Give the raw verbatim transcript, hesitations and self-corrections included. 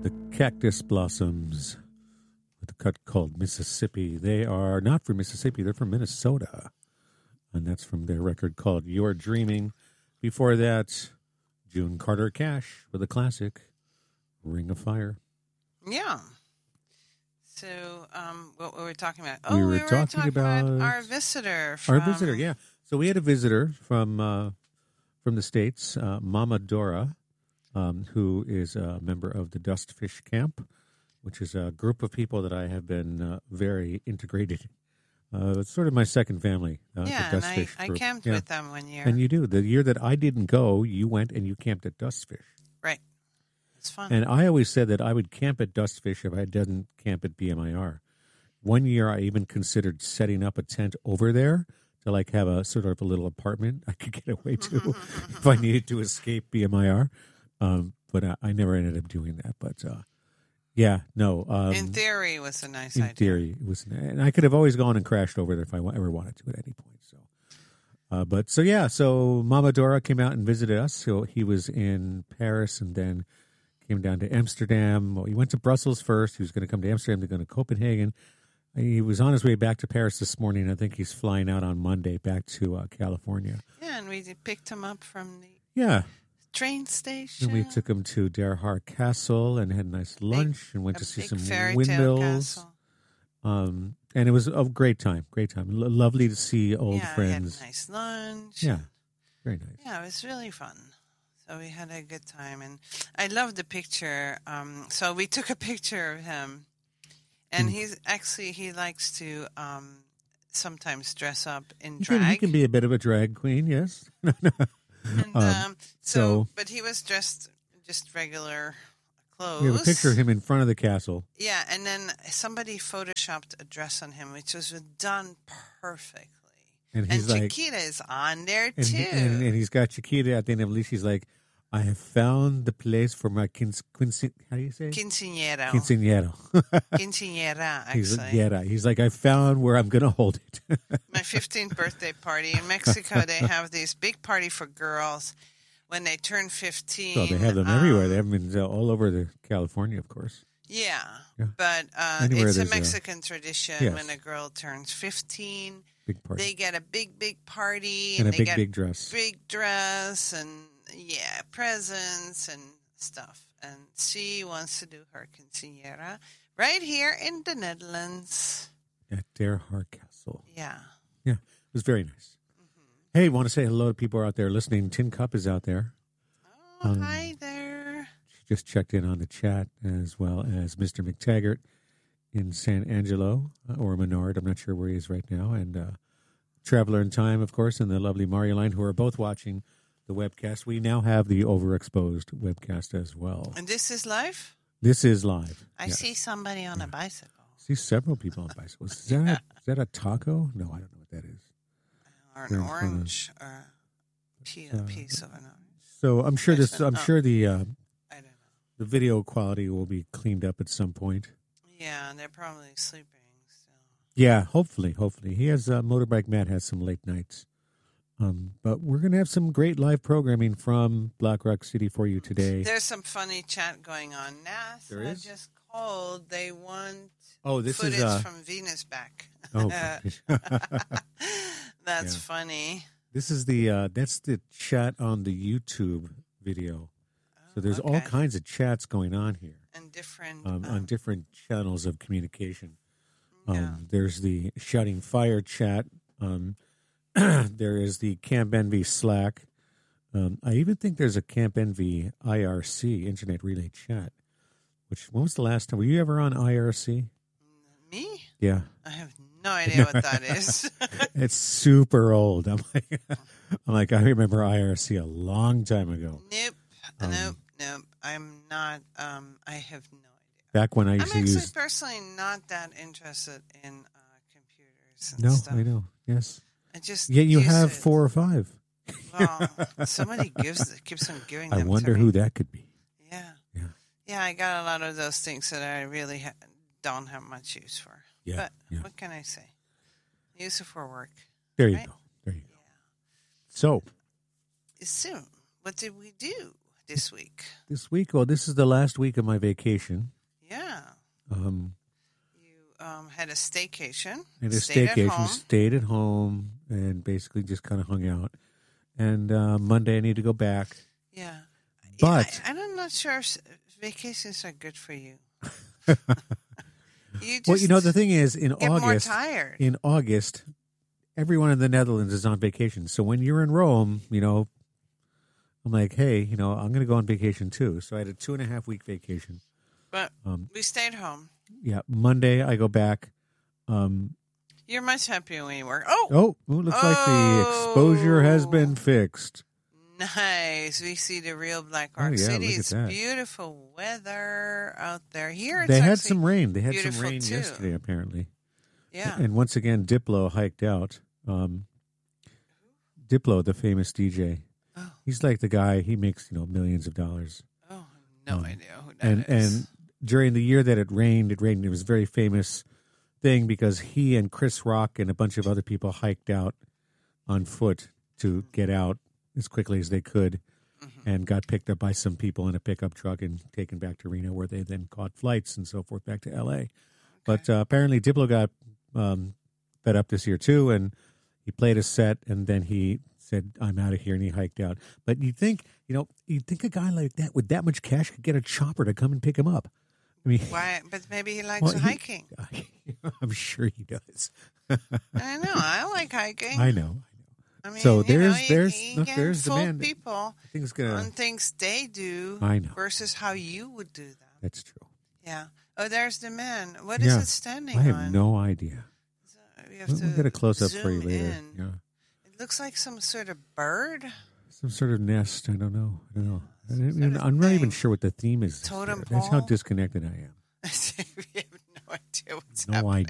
the Cactus Blossoms with a cut called Mississippi. They are not from Mississippi, they're from Minnesota. And that's from their record called You're Dreaming. Before that, June Carter Cash with a classic, Ring of Fire. Yeah. So, um, what were we talking about? Oh, we were, we were talking, talking about, about our visitor. From... Our visitor, yeah. So we had a visitor from uh, from the States, uh, Mama Dora, um, who is a member of the Dustfish Camp, which is a group of people that I have been uh, very integrated. Uh, it's sort of my second family. Uh, yeah, the and I, Dustfish I group. camped yeah. with them one year. And you do. The year that I didn't go, you went and you camped at Dustfish. Right. It's fun. And I always said that I would camp at Dustfish if I didn't camp at B M I R. One year I even considered setting up a tent over there to like have a sort of a little apartment I could get away to if I needed to escape B M I R. Um, but I, I never ended up doing that. But uh, yeah, no. Um, in theory, it was a nice in idea. In theory, it was, and I could have always gone and crashed over there if I ever wanted to at any point. So, uh, but so yeah, so Mama Dora came out and visited us. So he was in Paris and then came down to Amsterdam. Well, he went to Brussels first. He was going to come to Amsterdam, then go to Copenhagen. He was on his way back to Paris this morning. I think he's flying out on Monday back to uh, California. Yeah, and we picked him up from the yeah train station. And we took him to Derhar Castle and had a nice lunch big, and went to see some windmills. Um, and it was a great time, great time. L- lovely to see old yeah, friends. We had a nice lunch. Yeah, very nice. Yeah, it was really fun. So we had a good time. And I love the picture. Um, so we took a picture of him. And he's actually, he likes to um, sometimes dress up in drag. He can, he can be a bit of a drag queen, yes. and, um, um, so, so, but he was dressed just regular clothes. We have a picture of him in front of the castle. Yeah, and then somebody photoshopped a dress on him, which was done perfectly. And, he's and like, Chiquita is on there, and too. He, and, and he's got Chiquita at the end of the leash. He's like, I have found the place for my quince, quince, how do you say it? Quinceañero. Quinceañero. Quinceañera, actually. He's, yeah, he's like, I found where I'm going to hold it. My fifteenth birthday party. In Mexico, they have this big party for girls when they turn fifteen. Well, they have them um, everywhere. They have them in, uh, all over the California, of course. Yeah, yeah. but uh, it's a Mexican a, tradition. Yes. When a girl turns fifteen, big party. They get a big, big party. And, and a they big, get big dress. Big dress and, yeah, presents and stuff. And she wants to do her quinceañera right here in the Netherlands. At Derhar Castle. Yeah. Yeah, it was very nice. Mm-hmm. Hey, want to say hello to people out there listening. Tin Cup is out there. Oh, um, hi there. She just checked in on the chat, as well as Mister McTaggart in San Angelo, uh, or Menard. I'm not sure where he is right now. And uh, Traveler in Time, of course, and the lovely Marioline, who are both watching the webcast. We now have the Overexposed webcast as well. And this is live? This is live. I yeah. see somebody on yeah. a bicycle. I see several people on bicycles. Is that, a, is that a taco? No, I don't know what that is. Or an They're orange, or a uh, piece of an orange. So I'm sure this. I'm oh. sure the. Uh, I don't know. The video quality will be cleaned up at some point. Yeah, they're probably sleeping still. Yeah, hopefully, hopefully. He has, uh, Motorbike Matt has some late nights. Um, but we're going to have some great live programming from Black Rock City for you today. There's some funny chat going on. NASA there is? just called. They want oh, this footage is, uh... from Venus back. Oh, that's yeah. funny. This is the, uh, that's the chat on the YouTube video. So there's okay. all kinds of chats going on here. And different... Um, um, on different channels of communication. Um, yeah. There's the Shouting Fire chat. Um, there is the Camp Envy Slack. Um, I even think there's a Camp Envy I R C, Internet Relay Chat. Which, when was the last time? Were you ever on I R C? Me? Yeah. I have no idea what that is. It's super old. I'm like, I'm like, I remember I R C a long time ago. Nope. Um, nope. Nope. I'm not, um, I have no idea. Back when I used I'm to actually use... personally not that interested in uh, computers and no, stuff. I know. Yes. I just Yet you have it. four or five. Well, somebody gives keeps on giving them I wonder to who me. that could be. Yeah. Yeah. Yeah, I got a lot of those things that I really ha- don't have much use for. Yeah. But yeah. what can I say? Use it for work. There you right? go. There you go. Yeah. So. Soon, what did we do this week? This week, well, this is the last week of my vacation. Yeah. Um, you um, had a staycation. had a stayed staycation, At home. stayed at home, and basically just kind of hung out. And uh, Monday, I need to go back. Yeah. But yeah, I, I'm not sure if vacations are good for you. you just well, you know, the thing is, in get August, more tired. in August, everyone in the Netherlands is on vacation. So when you're in Rome, you know, I'm like, hey, you know, I'm going to go on vacation too. So I had a two and a half week vacation. But Um, we stayed home. Yeah, Monday I go back. Um, You're much happier when you work. Oh, oh, oh, looks like the exposure has Oh. been fixed. nice. We see the real Black Oh, Rock yeah, City. look at It's that. beautiful weather out there. Here it's They had actually- some rain. They had some beautiful, rain too. yesterday, apparently. Yeah. And once again, Diplo hiked out. Um, Diplo, the famous D J. Oh. He's like the guy, he makes, you know, millions of dollars. Oh, no Um, idea who that And is. and during the year that it rained, it rained. It was a very famous thing because he and Chris Rock and a bunch of other people hiked out on foot to get out as quickly as they could, Mm-hmm. and got picked up by some people in a pickup truck and taken back to Reno, where they then caught flights and so forth back to L A. But uh, apparently Diplo got um, fed up this year too, and he played a set, and then he said, "I'm out of here," and he hiked out. But you'd think, you know, you'd think a guy like that with that much cash could get a chopper to come and pick him up. I mean, Why? But maybe he likes well, he- hiking. I'm sure he does. I know. I like hiking. I know. I mean, So you there's- know, you- there's- you look, can there's fool demand. people I think it's gonna. on things they do I know. versus how you would do them. That's true. Yeah. Oh, there's the man. What is Yeah. it standing I have on? no idea. We have We'll, to we'll get a close up for you zoom later. in. Yeah. It looks like some sort of bird. Some sort of nest. I don't know. I don't know. I don't Some even- sort of I'm not even thing. sure what the theme is. this Totem year. That's how pole? disconnected I am. we have no idea what's No happening.